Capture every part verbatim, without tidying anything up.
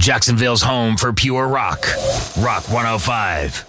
Jacksonville's home for pure rock. Rock one oh five.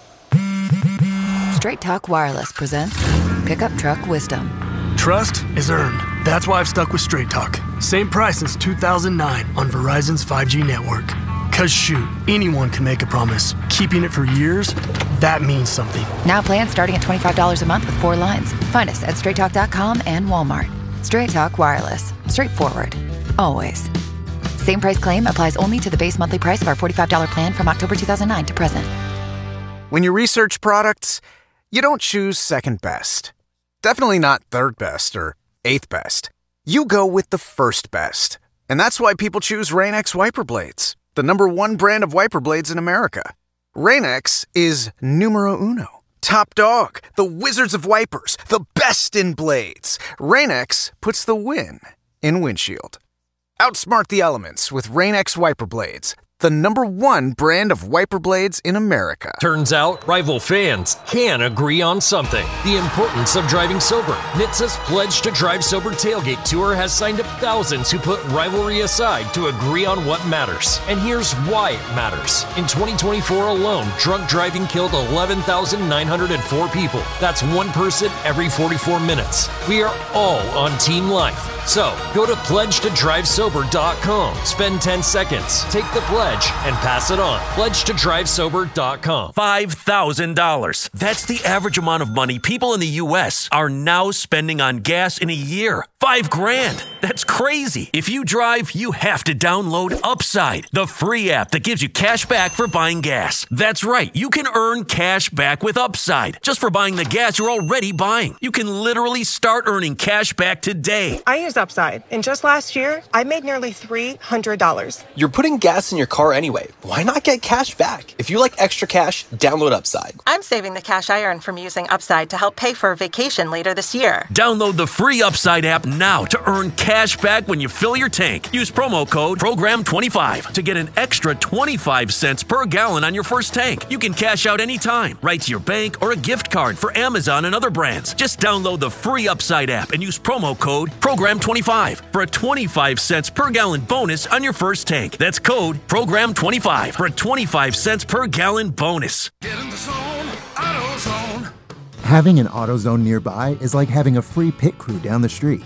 Straight Talk Wireless presents Pickup Truck Wisdom. Trust is earned. That's why I've stuck with Straight Talk. Same price since two thousand nine on Verizon's five G network. Cause shoot, anyone can make a promise. Keeping it for years, that means something. Now plans starting at twenty-five dollars a month with four lines. Find us at straight talk dot com and Walmart. Straight Talk Wireless. Straightforward. Always. Same price claim applies only to the base monthly price of our forty-five dollars plan from October two thousand nine to present. When you research products, you don't choose second best. Definitely not third best or eighth best. You go with the first best. And that's why people choose Rain-X wiper blades, the number one brand of wiper blades in America. Rain-X is numero uno. Top dog, the wizards of wipers, the best in blades. Rain-X puts the win in windshield. Outsmart the elements with Rain-X wiper blades, the number one brand of wiper blades in America. Turns out, rival fans can agree on something. The importance of driving sober. N H T S A's Pledge to Drive Sober Tailgate Tour has signed up thousands who put rivalry aside to agree on what matters. And here's why it matters. In twenty twenty-four alone, drunk driving killed eleven thousand nine hundred four people. That's one person every forty-four minutes. We are all on Team Life. So, go to pledge to drive sober dot com, spend ten seconds, take the pledge, and pass it on. pledge to drive sober dot com. five thousand dollars. That's the average amount of money people in the U S are now spending on gas in a year. Five grand. That's crazy. If you drive, you have to download Upside, the free app that gives you cash back for buying gas. That's right. You can earn cash back with Upside just for buying the gas you're already buying. You can literally start earning cash back today. I use Upside, and just last year, I made nearly three hundred dollars. You're putting gas in your car anyway. Why not get cash back? If you like extra cash, download Upside. I'm saving the cash I earn from using Upside to help pay for a vacation later this year. Download the free Upside app now to earn cash back when you fill your tank. Use promo code program twenty-five to get an extra twenty-five cents per gallon on your first tank. You can cash out anytime, right to your bank or a gift card for Amazon and other brands. Just download the free Upside app and use promo code program twenty-five for a twenty-five cents per gallon bonus on your first tank. That's code program twenty-five for a twenty-five cents per gallon bonus. Get in the zone, AutoZone. Having an AutoZone nearby is like having a free pit crew down the street.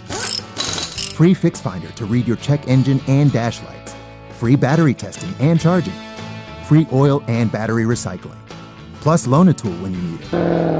Free Fix Finder to read your check engine and dash lights. Free battery testing and charging. Free oil and battery recycling. Plus loan a tool when you need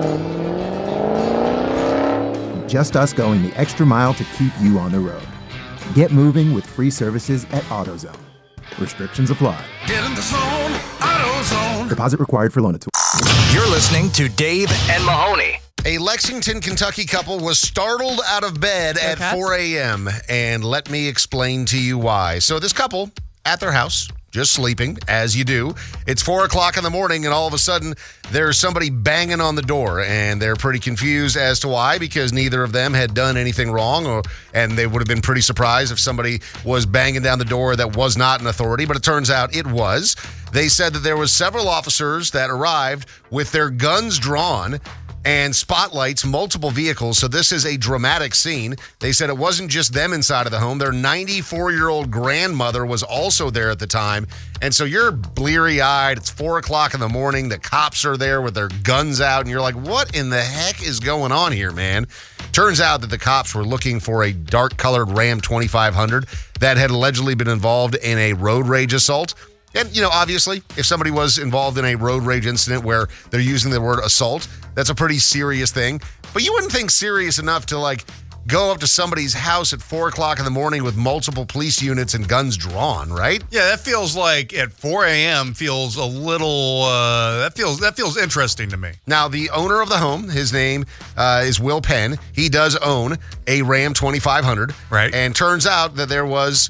it. Just us going the extra mile to keep you on the road. Get moving with free services at AutoZone. Restrictions apply. Get in the zone, AutoZone. Deposit required for loan a tool. You're listening to Dave and Mahoney. A Lexington, Kentucky couple was startled out of bed at four a.m. And let me explain to you why. So this couple at their house, just sleeping, as you do. It's four o'clock in the morning, and all of a sudden, there's somebody banging on the door, and they're pretty confused as to why, because neither of them had done anything wrong, or and they would have been pretty surprised if somebody was banging down the door that was not an authority, but it turns out it was. They said that there was several officers that arrived with their guns drawn and spotlights, multiple vehicles. So this is a dramatic scene. They said it wasn't just them inside of the home. Their ninety-four-year-old grandmother was also there at the time. And so you're bleary-eyed. It's four o'clock in the morning. The cops are there with their guns out. And you're like, what in the heck is going on here, man? Turns out that the cops were looking for a dark-colored Ram twenty-five hundred that had allegedly been involved in a road rage assault. And, you know, obviously, if somebody was involved in a road rage incident where they're using the word assault, that's a pretty serious thing. But you wouldn't think serious enough to, like, go up to somebody's house at four o'clock in the morning with multiple police units and guns drawn, right? Yeah, that feels like at four a.m. feels a little, uh, that feels that feels interesting to me. Now, the owner of the home, his name uh, is Will Penn. He does own a Ram twenty-five hundred. Right. And turns out that there was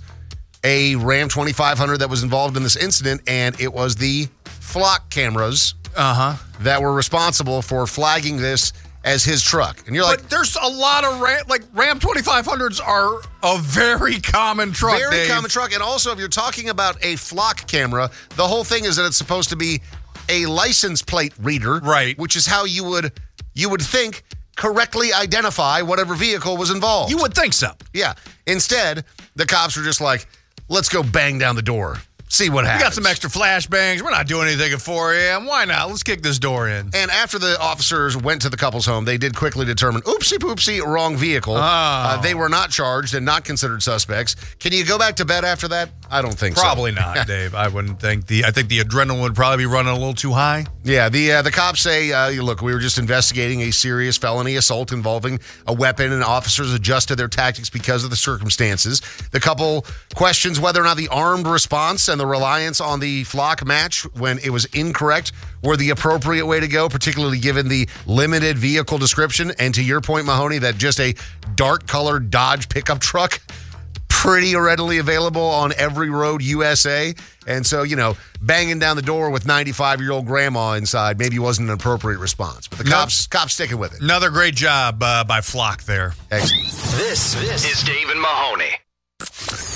a Ram twenty-five hundred that was involved in this incident, and it was the flock cameras uh-huh. that were responsible for flagging this as his truck. And you're like, but there's a lot of Ram, like Ram twenty-five hundreds are a very common truck. Very Dave. common truck. And also, if you're talking about a flock camera, the whole thing is that it's supposed to be a license plate reader, right? Which is how you would you would think correctly identify whatever vehicle was involved. You would think so. Yeah. Instead, the cops were just like, let's go bang down the door. see what happens. We got some extra flashbangs. We're not doing anything at four a.m. Why not? Let's kick this door in. And after the officers went to the couple's home, they did quickly determine, oopsie poopsie, wrong vehicle. Oh. Uh, they were not charged and not considered suspects. Can you go back to bed after that? I don't think probably so. Probably not, Dave. I wouldn't think. the. I think the adrenaline would probably be running a little too high. Yeah, the uh, the cops say, uh, look, we were just investigating a serious felony assault involving a weapon, and officers adjusted their tactics because of the circumstances. The couple questions whether or not the armed response and the reliance on the flock match when it was incorrect were the appropriate way to go, particularly given the limited vehicle description. And to your point, Mahoney, that just a dark-colored Dodge pickup truck, pretty readily available on every road U S A. And so, you know, banging down the door with ninety-five-year-old grandma inside maybe wasn't an appropriate response. But the cops, nope. cops sticking with it. Another great job uh, by Flock there. Excellent. This, this is Dave and Mahoney.